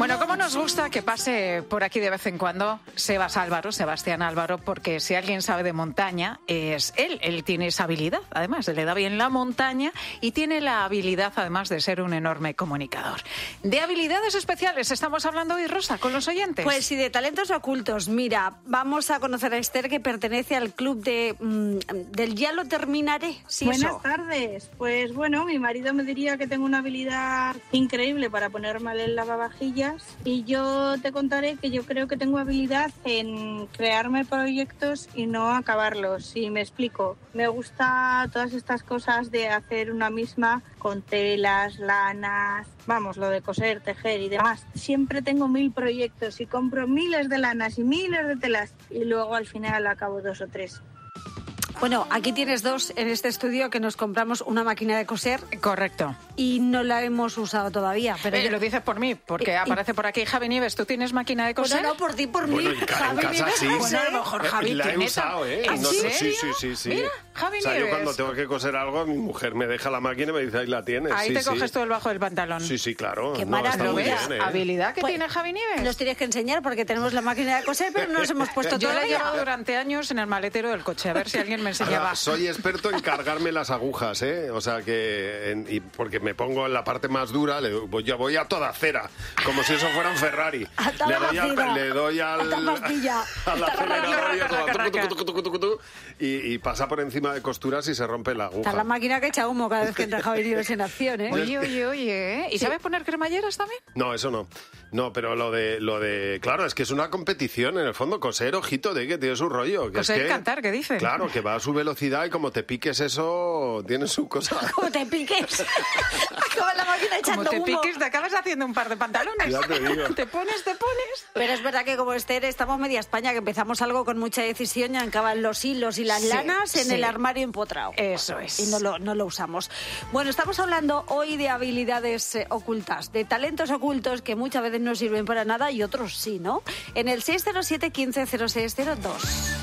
Bueno, ¿cómo nos gusta que pase por aquí de vez en cuando Sebastián Álvaro? Porque si alguien sabe de montaña, es él. Él tiene esa habilidad, además, se le da bien la montaña y tiene la habilidad, además, de ser un enorme comunicador. De habilidades especiales estamos hablando hoy, Rosa, con los oyentes. Pues sí, de talentos ocultos. Mira, vamos a conocer a Esther, que pertenece al club del Ya lo terminaré. Sí, Buenas tardes. Pues bueno, mi marido me diría que tengo una habilidad increíble para poner mal el lavavajillas. Y yo te contaré que yo creo que tengo habilidad en crearme proyectos y no acabarlos. Y me explico. Me gusta todas estas cosas de hacer una misma con telas, lanas, vamos, lo de coser, tejer y demás. Siempre tengo 1000 proyectos y compro miles de lanas y miles de telas y luego al final acabo 2 o 3. Bueno, aquí tienes dos en este estudio que nos compramos una máquina de coser. Correcto. Y no la hemos usado todavía. Pero lo dices por mí, porque aparece por aquí Javi Nieves. ¿Tú tienes máquina de coser? Bueno, no, por ti, por mí. Bueno, en Javi casa Nieves, sí. bueno, a lo mejor Javi la he tiene usado, ¿eh? ¿En No, serio? Sí. Mira, Javi o sea, Nieves. yo cuando tengo que coser algo, mi mujer me deja la máquina y me dice, ahí la tienes. Ahí sí, te sí. coges todo el bajo del pantalón. Sí, claro. Qué No, está maravilla. muy ¿Lo ves? bien, ¿eh? Habilidad que Pues, tiene Javi Nieves. Nos tienes que enseñar porque tenemos la máquina de coser, pero no nos hemos puesto Yo la he todavía. llevado durante años en el maletero del coche, a ver si alguien me enseñaba. Ahora, soy experto en cargarme las agujas, ¿eh? O sea y porque me pongo en la parte más dura, yo voy a toda cera, como si eso fuera un Ferrari. Le doy al acelerador y todo, y pasa por encima de costuras y se rompe la aguja. Está la máquina que echa humo cada vez que entra Javi Nieves en acción, ¿eh? Oye. ¿Y sabes poner cremalleras también? No, eso no. No, pero lo de claro, es que es una competición en el fondo, coser, ojito, de que tiene su rollo. Que Coser es y cantar, ¿qué dicen? Claro, que va a su velocidad y como te piques eso, tiene su cosa. Como te piques. Como la máquina echando Como te humo. piques, te acabas haciendo un par de pantalones. Ya te digo. Te pones. Pero es verdad que como Esther estamos media España, que empezamos algo con mucha decisión y acaban los hilos y las lanas en el armario empotrado. Eso es. Y no lo usamos. Bueno, estamos hablando hoy de habilidades ocultas, de talentos ocultos que muchas veces no sirven para nada y otros sí, ¿no? En el 607 15 06 02.